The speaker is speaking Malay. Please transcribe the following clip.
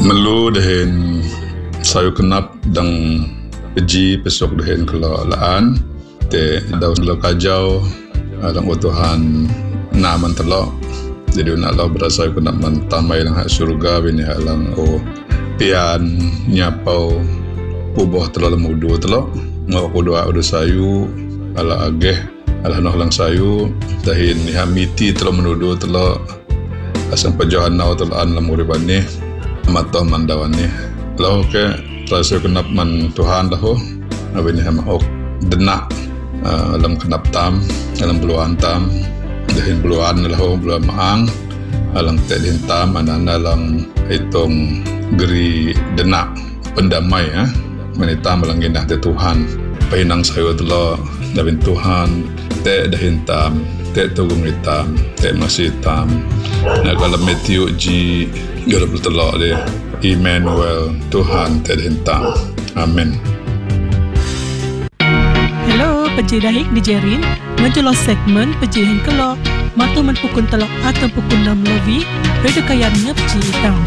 Melu dahin sayu kenap dang peji pesok dahin kalau laan te daun lo kajau alang utuhan naman telok. Jadi nak lo berasa kenap mantamai lang hak surga bini halang pian nyapau puboh telok mudu telok ngau kudua udu sayu ala ageh ala noh lang sayu dahin hamiti telok menudu telok asang pajohan nau telokan lamuribani matoh mandawani lo ke terasa kenap man Tuhan lahu abini hama ok denak alam kenap tam alam beluan tam dahin beluan lahu beluan maang alang tedin tam anana lang hitong geri denak pendamai menita melanginah te Tuhan pahinang sayo telo dabin Tuhan te dahin tam te tugum hitam te masih tam na kalau Matthew ji galap telo de Emmanuel Tuhan te dahin tam amin. Hello pejidahik di Jerin menjelos segmen pejidahin kelok matu menpukun telok atau pukun 6 lebih beda kayanya pejidahik